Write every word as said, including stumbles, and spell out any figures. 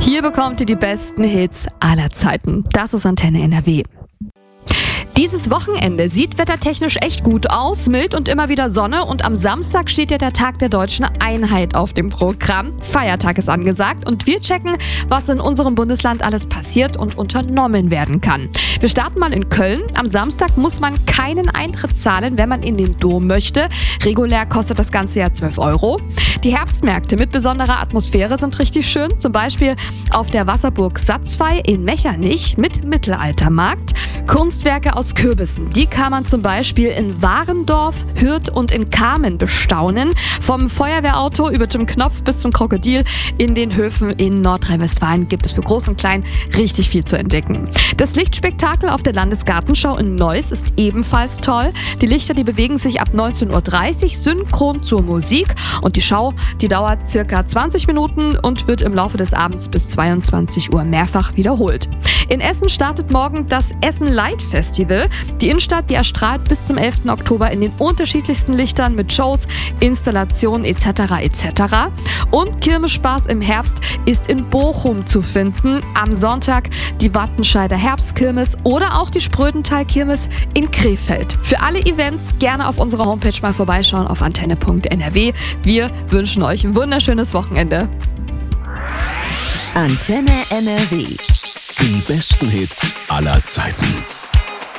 Hier bekommt ihr die besten Hits aller Zeiten. Das ist Antenne N R W. Dieses Wochenende sieht wettertechnisch echt gut aus, mild und immer wieder Sonne, und am Samstag steht ja der Tag der deutschen Einheit auf dem Programm. Feiertag ist angesagt und wir checken, was in unserem Bundesland alles passiert und unternommen werden kann. Wir starten mal in Köln. Am Samstag muss man keinen Eintritt zahlen, wenn man in den Dom möchte. Regulär kostet das Ganze ja zwölf Euro. Die Herbstmärkte mit besonderer Atmosphäre sind richtig schön, zum Beispiel auf der Wasserburg Satzwey in Mechernich mit Mittelaltermarkt. Kunstwerke aus Kürbissen, die kann man zum Beispiel in Warendorf, Hürth und in Kamen bestaunen. Vom Feuerwehrauto über Jim Knopf bis zum Krokodil in den Höfen in Nordrhein-Westfalen gibt es für Groß und Klein richtig viel zu entdecken. Das Lichtspektakel auf der Landesgartenschau in Neuss ist ebenfalls toll. Die Lichter, die bewegen sich ab neunzehn Uhr dreißig synchron zur Musik, und die Schau, die dauert circa zwanzig Minuten und wird im Laufe des Abends bis zweiundzwanzig Uhr mehrfach wiederholt. In Essen startet morgen das Essen Light Festival. Die Innenstadt, die erstrahlt bis zum elften Oktober in den unterschiedlichsten Lichtern mit Shows, Installationen et cetera et cetera. Und Kirmesspaß im Herbst ist in Bochum zu finden. Am Sonntag die Wattenscheider Herbstkirmes oder auch die Sprödental-Kirmes in Krefeld. Für alle Events gerne auf unserer Homepage mal vorbeischauen auf antenne punkt n r w. Wir wünschen euch ein wunderschönes Wochenende. Antenne N R W. Die besten Hits aller Zeiten.